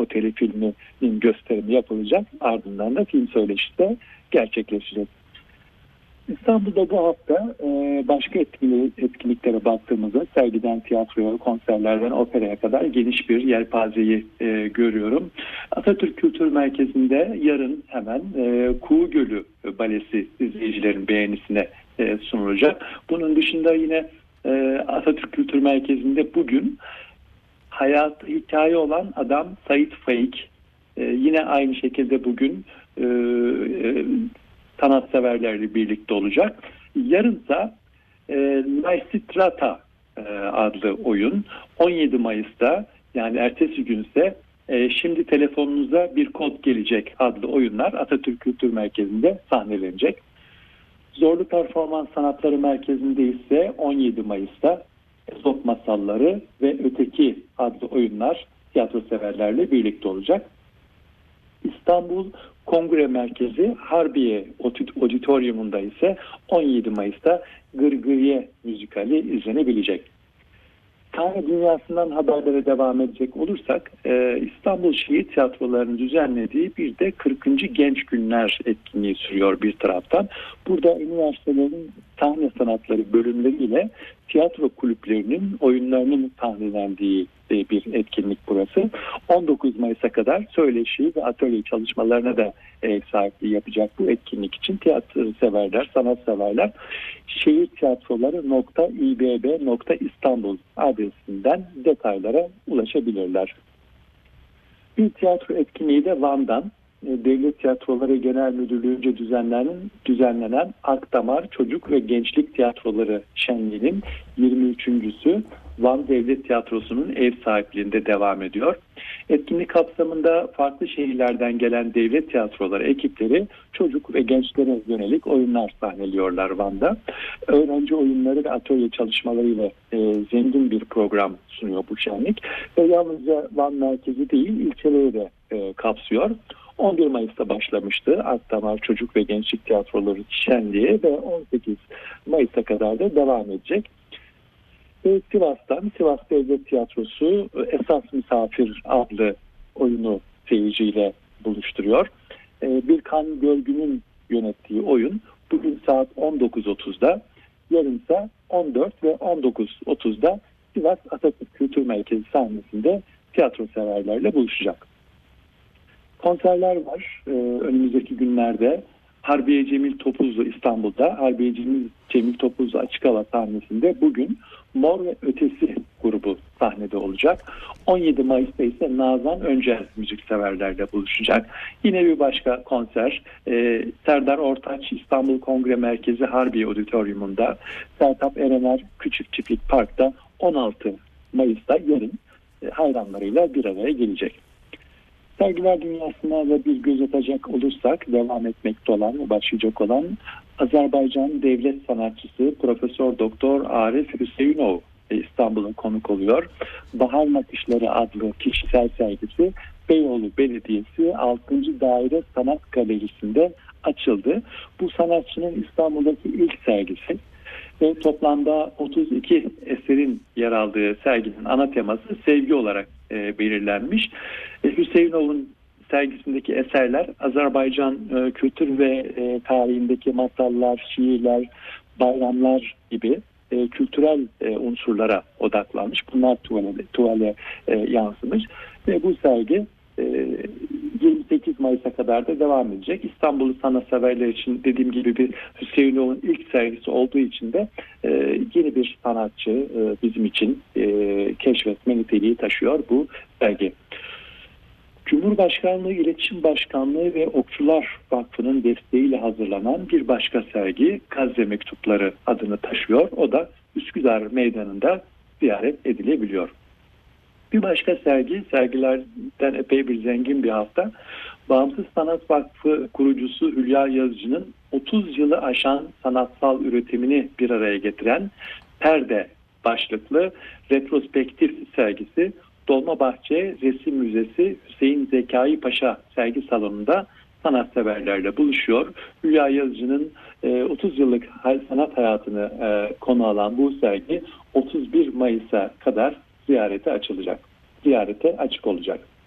telefilminin gösterimi yapılacak. Ardından da film söyleşisi de gerçekleşecek. İstanbul'da bu hafta başka etkinliklere baktığımızda sergiden tiyatroya, konserlerden operaya kadar geniş bir yelpazeyi görüyorum. Atatürk Kültür Merkezi'nde yarın hemen Kuğu Gölü Balesi izleyicilerin beğenisine sunulacak. Bunun dışında yine Atatürk Kültür Merkezi'nde bugün hayatı hikaye olan adam Sait Faik yine aynı şekilde bugün sanatseverlerle birlikte olacak. Yarınsa Lysistrata adlı oyun 17 Mayıs'ta, yani ertesi günse Şimdi Telefonunuza Bir Kod Gelecek adlı oyunlar Atatürk Kültür Merkezi'nde sahnelenecek. Zorlu Performans Sanatları Merkezi'nde ise 17 Mayıs'ta Ezop Masalları ve Öteki adlı oyunlar tiyatro severlerle birlikte olacak. İstanbul Kongre Merkezi Harbiye Auditorium'unda ise 17 Mayıs'ta Gırgırye müzikali izlenebilecek. Sahne dünyasından haberlere devam edecek olursak İstanbul Şehir Tiyatroları'nın düzenlediği bir de 40. Genç Günler etkinliği sürüyor bir taraftan. Burada üniversitelerin sahne sanatları bölümleriyle tiyatro kulüplerinin oyunlarının sahnelendiği bir etkinlik burası. 19 Mayıs'a kadar söyleşi ve atölye çalışmalarına da ev sahipliği yapacak bu etkinlik için tiyatro severler, sanat severler şehirtiyatroları.ibb.istanbul adresinden detaylara ulaşabilirler. Bir tiyatro etkinliği de Van'dan Devlet Tiyatroları Genel Müdürlüğü'nce düzenlenen Akdamar Çocuk ve Gençlik Tiyatroları Şenliği'nin 23.'sü Van Devlet Tiyatrosu'nun ev sahipliğinde devam ediyor. Etkinlik kapsamında farklı şehirlerden gelen devlet tiyatroları ekipleri çocuk ve gençlere yönelik oyunlar sahneliyorlar Van'da. Öğrenci oyunları ve atölye çalışmalarıyla zengin bir program sunuyor bu şenlik. Ve yalnızca Van merkezi değil, ilçeleri de kapsıyor. 11 Mayıs'ta başlamıştı Akdamar Çocuk ve Gençlik Tiyatroları Şenliği ve 18 Mayıs'a kadar da devam edecek. Sivas'tan Sivas Devlet Tiyatrosu Esas Misafir adlı oyunu seyirciyle buluşturuyor. Birkan Görgün'ün yönettiği oyun bugün saat 19.30'da, yarınsa 14 ve 19.30'da Sivas Atatürk Kültür Merkezi sahnesinde tiyatro severlerle buluşacak. Konserler var önümüzdeki günlerde. Harbiye Cemil Topuzlu İstanbul'da, Harbiye Cemil Topuzlu Açık Hava sahnesinde bugün Mor ve Ötesi grubu sahnede olacak. 17 Mayıs'ta ise Nazan Öncel müzikseverlerle buluşacak. Yine bir başka konser Serdar Ortaç İstanbul Kongre Merkezi Harbiye Auditorium'unda, Sertab Erener Küçük Çiftlik Park'ta 16 Mayıs'ta yarın hayranlarıyla bir araya gelecek. Sergiler dünyasına da bir göz atacak olursak devam etmekte olan, başlayacak olan Azerbaycan devlet sanatçısı Profesör Doktor Arif Hüseyinov İstanbul'a konuk oluyor. Bahar Nakışları adlı kişisel sergisi Beyoğlu Belediyesi 6. Daire Sanat Galerisi'nde açıldı. Bu sanatçının İstanbul'daki ilk sergisi ve toplamda 32 eserin yer aldığı serginin ana teması sevgi olarak belirlenmiş. Hüseyinov'un sergisindeki eserler Azerbaycan kültür ve tarihindeki masallar, şiirler, bayramlar gibi kültürel unsurlara odaklanmış. Bunlar tuvale yansımış ve bu sergi 28 Mayıs'a kadar da devam edecek. İstanbul'u sanatseverler için dediğim gibi bir Hüseyinov'un ilk sergisi olduğu için de yeni bir sanatçı bizim için keşfetme niteliği taşıyor bu sergi. Cumhurbaşkanlığı İletişim Başkanlığı ve Okçular Vakfı'nın desteğiyle hazırlanan bir başka sergi Gazze Mektupları adını taşıyor. O da Üsküdar Meydanı'nda ziyaret edilebiliyor. Bir başka sergilerden epey bir zengin bir hafta. Bağımsız Sanat Vakfı kurucusu Hülya Yazıcı'nın 30 yılı aşan sanatsal üretimini bir araya getiren Perde başlıklı retrospektif sergisi Dolmabahçe Resim Müzesi Hüseyin Zekai Paşa sergi salonunda sanatseverlerle buluşuyor. Hülya Yazıcı'nın 30 yıllık sanat hayatını konu alan bu sergi 31 Mayıs'a kadar ziyarete açık olacak.